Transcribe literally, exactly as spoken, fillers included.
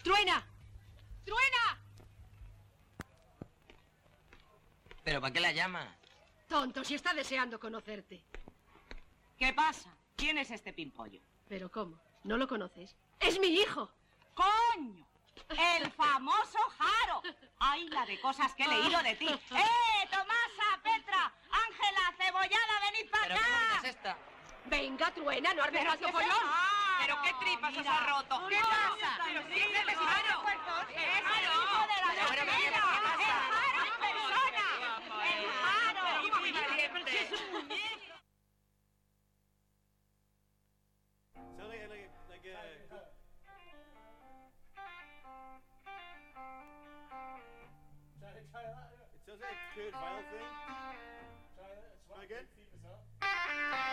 ¡Truena! ¡Truena! ¿Pero para qué la llama? Tonto, si está deseando conocerte. ¿Qué pasa? ¿Quién es este pimpollo? ¿Pero cómo? ¿No lo conoces? ¡Es mi hijo! ¡Coño! ¡El famoso Jaro! ¡Ay, la de cosas que he leído de ti! ¡Eh, Tomasa, Petra, Ángela, Cebollada, venid para ¿Pero acá! qué monta es esta? Venga, truena, no armes ¿Pero tanto qué follón. pasa? ¿Pero qué tripas os Mira. ha roto? ¿Qué No, pasa? pero sí, ¿Qué pero les sí, Jaro? esfuerzos. Es el Jaro. hijo de la Pero, pero, gatera. ¿qué pasa? ¡El Jaro en persona! ¡El Jaro! Pero muy valiente. ¡Es un muñeco! So like, like, like a... Try, try that. It sounds like a Kurt Vile thing. Try that. It's Try again? Keep us up.